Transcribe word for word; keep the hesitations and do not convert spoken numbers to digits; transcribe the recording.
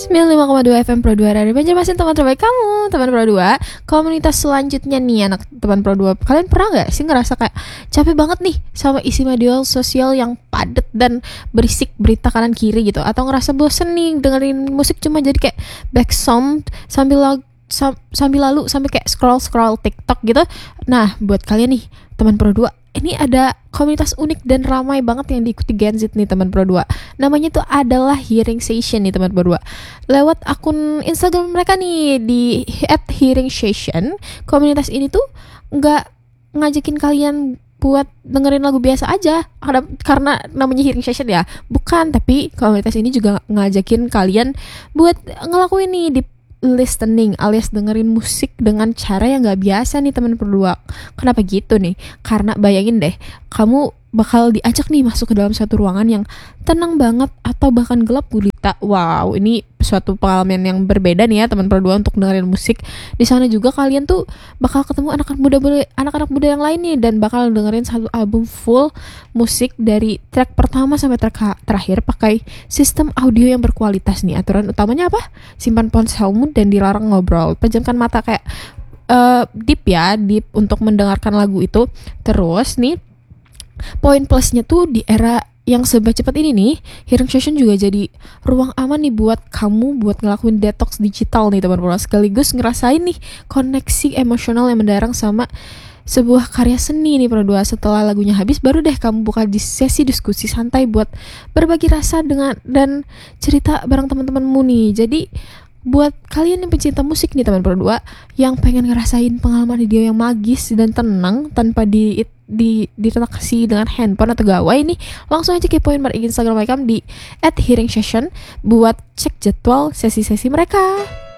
sembilan puluh lima koma dua F M Pro dua dari Banjarmasin, teman terbaik kamu, teman Pro dua. Komunitas selanjutnya nih anak teman Pro dua. Kalian pernah gak sih ngerasa kayak capek banget nih sama isi media sosial yang padat dan berisik berita kanan kiri gitu, atau ngerasa bosen nih dengerin musik cuma jadi kayak back sound sambil lag, sam, sambil lalu sampai kayak scroll scroll TikTok gitu. Nah, buat kalian nih teman Pro dua, ini ada komunitas unik dan ramai banget yang diikuti Gen Z nih teman Pro dua. Namanya tuh adalah Hearing Session nih teman Pro dua. Lewat akun Instagram mereka nih di at hearing session, komunitas ini tuh nggak ngajakin kalian buat dengerin lagu biasa aja karena, karena namanya Hearing Session ya. Bukan, tapi komunitas ini juga ngajakin kalian buat ngelakuin nih di listening alias dengerin musik dengan cara yang gak biasa nih teman berdua. Kenapa gitu nih? Karena bayangin deh, kamu bakal diajak nih masuk ke dalam suatu ruangan yang tenang banget atau bahkan gelap gulita. Wow, ini suatu pengalaman yang berbeda nih ya teman berdua untuk dengerin musik. Di sana juga kalian tuh bakal ketemu anak-anak muda anak-anak muda yang lain nih, dan bakal dengerin satu album full musik dari track pertama sampai track terakhir pakai sistem audio yang berkualitas nih. Aturan utamanya apa? Simpan ponselmu dan dilarang ngobrol. Pejamkan mata kayak uh, deep ya, deep untuk mendengarkan lagu itu. Terus nih, poin plusnya tuh di era yang serba cepat ini nih, Hearing Session juga jadi ruang aman nih buat kamu buat ngelakuin detox digital nih teman-teman, sekaligus ngerasain nih koneksi emosional yang mendarang sama sebuah karya seni nih berdua. Setelah lagunya habis, baru deh kamu buka di sesi diskusi santai buat berbagi rasa dengan dan cerita bareng teman-temanmu nih. Jadi buat kalian yang pencinta musik nih teman berdua, yang pengen ngerasain pengalaman video yang magis dan tenang tanpa di di dideteksi dengan handphone atau gawai nih, langsung aja kepoin Instagram mereka di at hearing session buat cek jadwal sesi-sesi mereka.